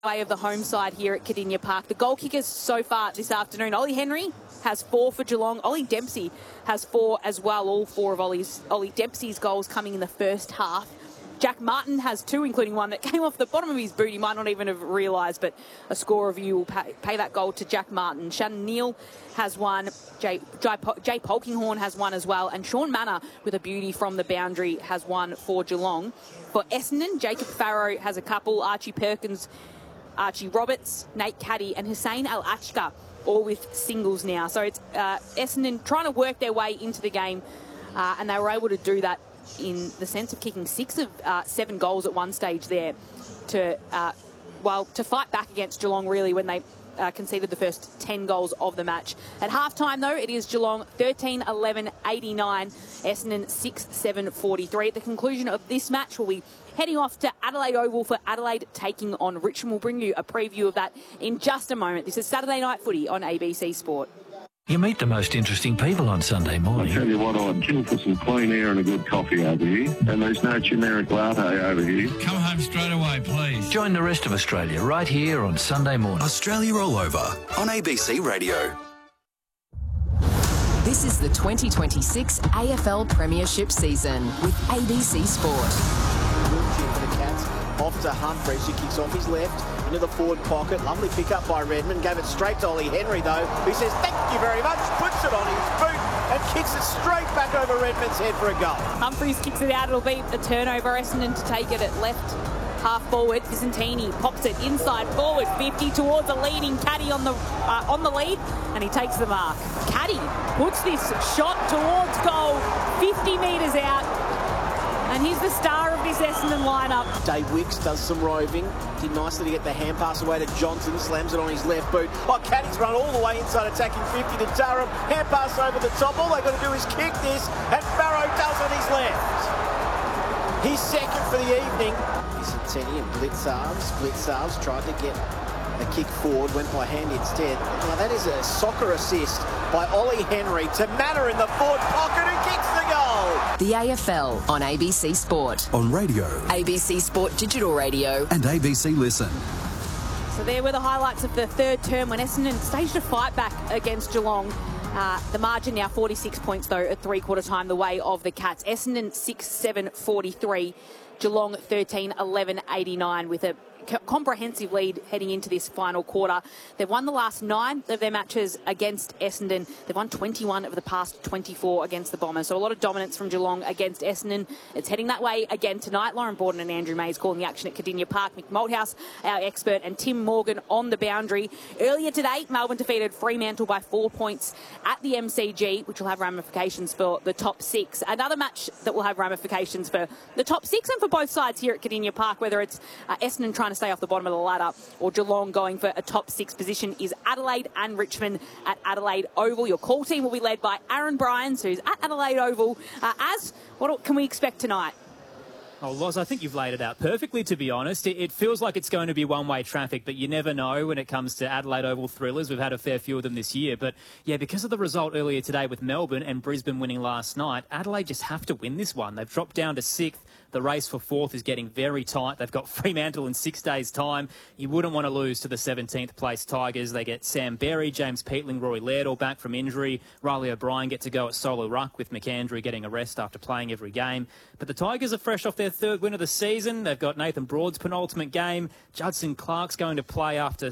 way of the home side here at Kardinia Park. The goal kickers so far this afternoon, Ollie Henry has 4 for Geelong. Ollie Dempsey has 4 as well. All 4 of Ollie Dempsey's goals coming in the first half. Jack Martin has 2, including one that came off the bottom of his boot. He might not even have realised, but a score review will pay that goal to Jack Martin. Shannon Neal has 1. Jay Polkinghorne has 1 as well. And Sean Manor, with a beauty from the boundary, has 1 for Geelong. For Essendon, Jacob Farrow has a couple. Archie Perkins, Archie Roberts, Nate Caddy and Hussein Al-Achka, all with singles now. So it's Essendon trying to work their way into the game, and they were able to do that in the sense of kicking 6 of 7 goals at one stage there to fight back against Geelong, really, when they conceded the first 10 goals of the match. At halftime, though, it is Geelong 13-11-89, Essendon 6-7-43. At the conclusion of this match, we'll be heading off to Adelaide Oval for Adelaide taking on Richmond. We'll bring you a preview of that in just a moment. This is Saturday Night Footy on ABC Sport. You meet the most interesting people on Sunday morning. I tell you what, I'd kill for some clean air and a good coffee over here. And there's no generic latte over here. Come home straight away, please. Join the rest of Australia right here on Sunday morning. Australia All Over on ABC Radio. This is the 2026 AFL Premiership season with ABC Sport. For the Cats, off to Humphreys, who kicks off his left into the forward pocket. Lovely pick up by Redmond. Gave it straight to Ollie Henry, though, who says thank you very much, puts it on his boot and kicks it straight back over Redmond's head for a goal. Humphreys kicks it out. It'll be a turnover. Essendon to take it at left half forward. Visentini pops it inside forward 50 towards a leading Caddy on the lead, and he takes the mark. Caddy puts this shot towards goal 50 metres out, and he's the star of this Essendon lineup. Dave Wicks does some roving. Did nicely to get the hand pass away to Johnson. Slams it on his left boot. Oh, Caddy's run all the way inside, attacking 50 to Durham. Hand pass over the top. All they've got to do is kick this, and Farrow does on his left. He's second for the evening. Visentini and Blitzarves tried to get a kick forward, went by hand instead. Now that is a soccer assist by Ollie Henry to Manor in the forward pocket, who kicks the goal. The AFL on ABC Sport. On radio. ABC Sport Digital Radio. And ABC Listen. So there were the highlights of the third term when Essendon staged a fight back against Geelong. The margin now 46 points, though, at three-quarter time, the way of the Cats. Essendon 6-7-43, Geelong 13-11-89 with a comprehensive lead heading into this final quarter. They've won the last 9 of their matches against Essendon. They've won 21 of the past 24 against the Bombers. So a lot of dominance from Geelong against Essendon. It's heading that way again tonight. Lauren Borden and Andrew Mays calling the action at Kardinia Park. Mick Malthouse, our expert, and Tim Morgan on the boundary. Earlier today, Melbourne defeated Fremantle by 4 points at the MCG, which will have ramifications for the top 6. Another match that will have ramifications for the top 6 and for both sides here at Kardinia Park, whether it's Essendon trying to stay off the bottom of the ladder or Geelong going for a top 6 position, is Adelaide and Richmond at Adelaide Oval. Your call team will be led by Aaron Bryans, who's at Adelaide Oval. What can we expect tonight? Oh, Loz, I think you've laid it out perfectly, to be honest. It feels like it's going to be one-way traffic, but you never know when it comes to Adelaide Oval thrillers. We've had a fair few of them this year. But, yeah, because of the result earlier today with Melbourne and Brisbane winning last night, Adelaide just have to win this one. They've dropped down to 6th. The race for 4th is getting very tight. They've got Fremantle in 6 days' time. You wouldn't want to lose to the 17th place Tigers. They get Sam Berry, James Peatling, Rory Laird all back from injury. Riley O'Brien get to go at solo ruck with McAndrew getting a rest after playing every game. But the Tigers are fresh off their 3rd win of the season. They've got Nathan Broad's penultimate game. Judson Clark's going to play after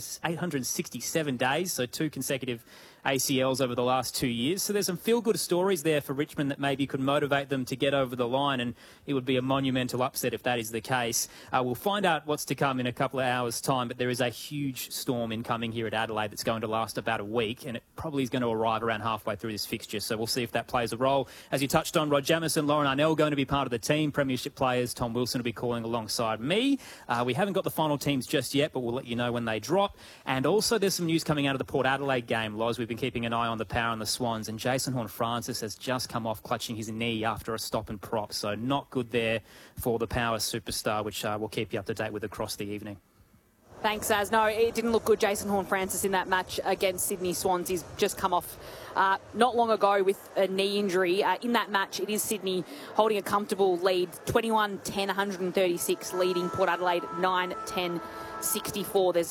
867 days, so 2 consecutive ACLs over the last 2 years. So there's some feel-good stories there for Richmond that maybe could motivate them to get over the line, and it would be a monumental upset if that is the case. We'll find out what's to come in a couple of hours' time, but there is a huge storm incoming here at Adelaide that's going to last about a week, and it probably is going to arrive around halfway through this fixture, so we'll see if that plays a role. As you touched on, Rod Jamieson, Lauren Arnell going to be part of the team. Premiership players, Tom Wilson will be calling alongside me. We haven't got the final teams just yet, but we'll let you know when they drop. And also there's some news coming out of the Port Adelaide game, Loz. We've been keeping an eye on the Power and the Swans, and Jason Horne-Francis has just come off clutching his knee after a stop and prop, so not good there for the Power superstar, which we'll keep you up to date with across the evening. Thanks, Az. No, it didn't look good, Jason Horne-Francis, in that match against Sydney Swans. He's just come off not long ago with a knee injury. In that match, it is Sydney holding a comfortable lead, 21-10, 136, leading Port Adelaide 9-10 64. There's